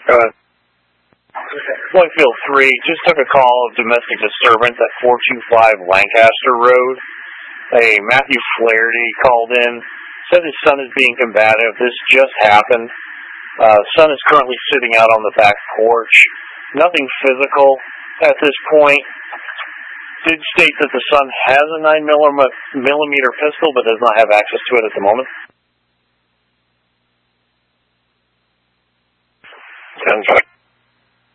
Whitefield 3, just took a call of domestic disturbance at 425 Lancaster Road. Matthew Flaherty called in, said his son is being combative. This just happened. Son is currently sitting out on the back porch. Nothing physical at this point. Did state that the son has a 9mm pistol, but does not have access to it at the moment. 10-5.